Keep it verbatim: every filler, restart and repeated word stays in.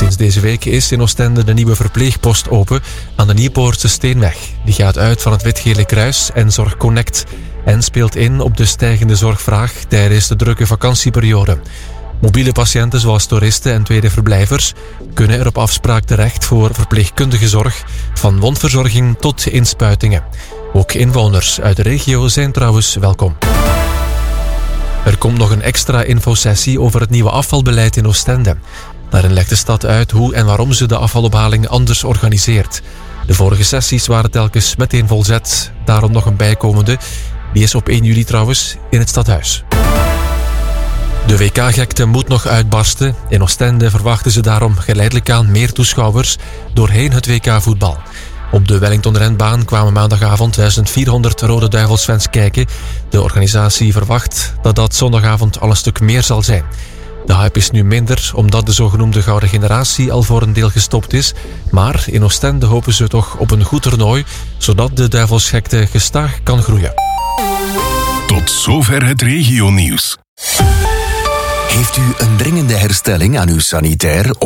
Sinds deze week is in Oostende de nieuwe verpleegpost open aan de Nieuwpoortse Steenweg. Die gaat uit van het Wit-Gele Kruis en Zorg Connect en speelt in op de stijgende zorgvraag tijdens de drukke vakantieperiode. Mobiele patiënten zoals toeristen en tweede verblijvers kunnen er op afspraak terecht voor verpleegkundige zorg, van wondverzorging tot inspuitingen. Ook inwoners uit de regio zijn trouwens welkom. Er komt nog een extra infosessie over het nieuwe afvalbeleid in Oostende. Daarin legt de stad uit hoe en waarom ze de afvalophaling anders organiseert. De vorige sessies waren telkens meteen volzet, daarom nog een bijkomende. Die is op één juli trouwens in het stadhuis. De W K-gekte moet nog uitbarsten. In Oostende verwachten ze daarom geleidelijk aan meer toeschouwers doorheen het W K-voetbal. Op de Wellington-renbaan kwamen maandagavond vierhonderd Rode Duivels-fans kijken. De organisatie verwacht dat dat zondagavond al een stuk meer zal zijn. De hype is nu minder, omdat de zogenoemde gouden generatie al voor een deel gestopt is. Maar in Oostende hopen ze toch op een goed toernooi, zodat de Duivelsgekte gestaag kan groeien. Tot zover het regionieuws. Heeft u een dringende herstelling aan uw sanitair